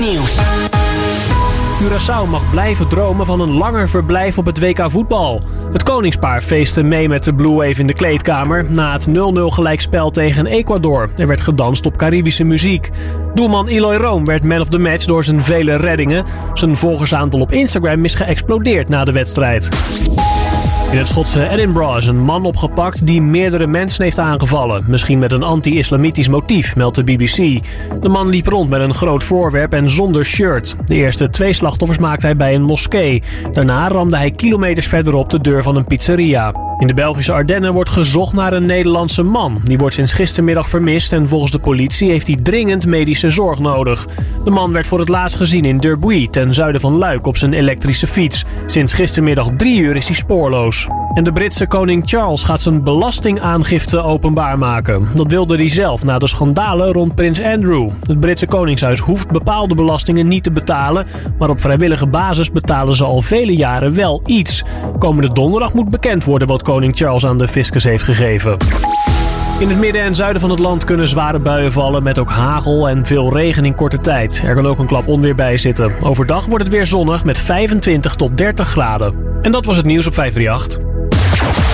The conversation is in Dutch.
Nieuws. Curaçao mag blijven dromen van een langer verblijf op het WK voetbal. Het koningspaar feestte mee met de Blue Wave in de kleedkamer na het 0-0 gelijkspel tegen Ecuador. Er werd gedanst op Caribische muziek. Doelman Eloy Room werd man of the match door zijn vele reddingen. Zijn volgersaantal op Instagram is geëxplodeerd na de wedstrijd. In het Schotse Edinburgh is een man opgepakt die meerdere mensen heeft aangevallen. Misschien met een anti-islamitisch motief, meldt de BBC. De man liep rond met een groot voorwerp en zonder shirt. De eerste 2 slachtoffers maakte hij bij een moskee. Daarna ramde hij kilometers verderop de deur van een pizzeria. In de Belgische Ardennen wordt gezocht naar een Nederlandse man. Die wordt sinds gistermiddag vermist en volgens de politie heeft hij dringend medische zorg nodig. De man werd voor het laatst gezien in Derbuy, ten zuiden van Luik, op zijn elektrische fiets. Sinds gistermiddag 3 uur is hij spoorloos. En de Britse koning Charles gaat zijn belastingaangifte openbaar maken. Dat wilde hij zelf na de schandalen rond prins Andrew. Het Britse koningshuis hoeft bepaalde belastingen niet te betalen, maar op vrijwillige basis betalen ze al vele jaren wel iets. Komende donderdag moet bekend worden wat koning Charles aan de fiscus heeft gegeven. In het midden en zuiden van het land kunnen zware buien vallen met ook hagel en veel regen in korte tijd. Er kan ook een klap onweer bij zitten. Overdag wordt het weer zonnig met 25 tot 30 graden. En dat was het nieuws op 538.